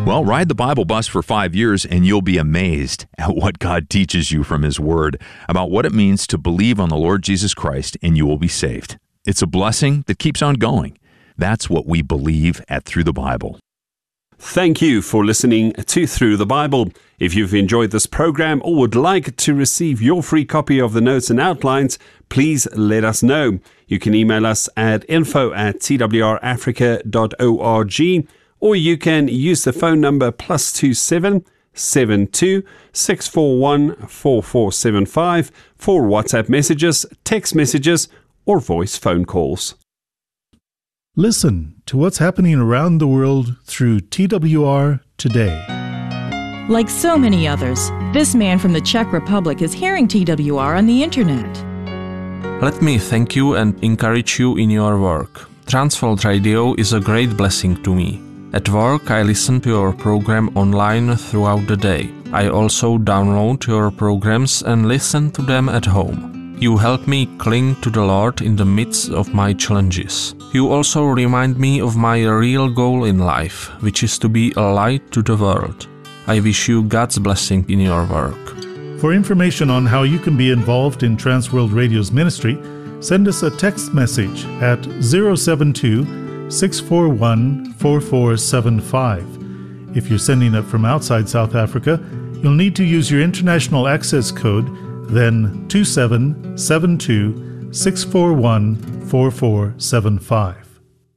Well, ride the Bible bus for 5 years and you'll be amazed at what God teaches you from His Word about what it means to believe on the Lord Jesus Christ and you will be saved. It's a blessing that keeps on going. That's what we believe at Through the Bible. Thank you for listening to Through the Bible. If you've enjoyed this program or would like to receive your free copy of the notes and outlines, please let us know. You can email us at info@twrafrica.org, or you can use the phone number +27 72 641 4475 for WhatsApp messages, text messages, or voice phone calls. Listen to what's happening around the world through TWR Today. Like so many others, this man from the Czech Republic is hearing TWR on the internet. Let me thank you and encourage you in your work. Transworld Radio is a great blessing to me. At work, I listen to your program online throughout the day. I also download your programs and listen to them at home. You help me cling to the Lord in the midst of my challenges. You also remind me of my real goal in life, which is to be a light to the world. I wish you God's blessing in your work. For information on how you can be involved in Transworld Radio's ministry, send us a text message at 072-641-4475. If you're sending it from outside South Africa, you'll need to use your international access code, then 2772 641 4475.